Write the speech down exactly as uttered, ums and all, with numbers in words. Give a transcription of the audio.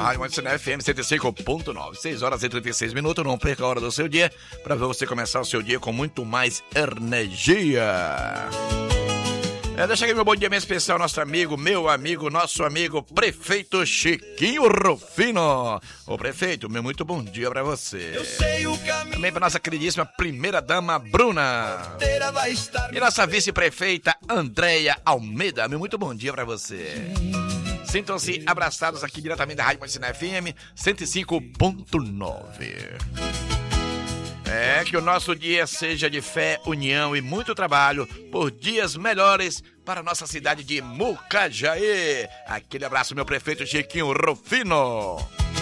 Rádio Mantina F M cento e cinco ponto nove. seis horas e trinta e seis minutos. Não perca a hora do seu dia para você começar o seu dia com muito mais energia. É, deixa aqui meu bom dia bem especial, nosso amigo, meu amigo, nosso amigo, prefeito Chiquinho Rufino. Ô prefeito, meu muito bom dia pra você. Também pra nossa queridíssima primeira dama, Bruna. E nossa vice-prefeita, Andréia Almeida, meu muito bom dia pra você. Sintam-se abraçados aqui diretamente da Rádio Mantina F M cento e cinco ponto nove. É, que o nosso dia seja de fé, união e muito trabalho por dias melhores para a nossa cidade de Mucajaí. Aquele abraço, meu prefeito Chiquinho Rufino.